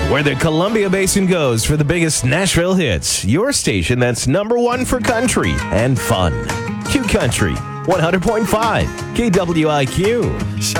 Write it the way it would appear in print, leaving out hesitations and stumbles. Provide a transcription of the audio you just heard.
where the Columbia Basin goes for the biggest Nashville hits. Your station that's number one for country and fun. Q Country 100.5 KWIQ.